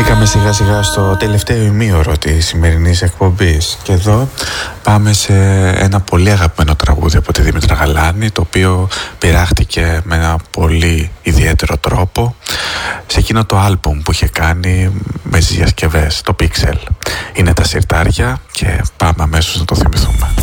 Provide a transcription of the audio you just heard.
Μπήκαμε σιγά σιγά στο τελευταίο ημίωρο της σημερινής εκπομπής και εδώ πάμε σε ένα πολύ αγαπημένο τραγούδι από τη Δήμητρα Γαλάνη, το οποίο πειράχτηκε με ένα πολύ ιδιαίτερο τρόπο σε εκείνο το άλμπουμ που είχε κάνει με τις διασκευές, το Pixel. Είναι τα Συρτάρια και πάμε αμέσως να το θυμηθούμε.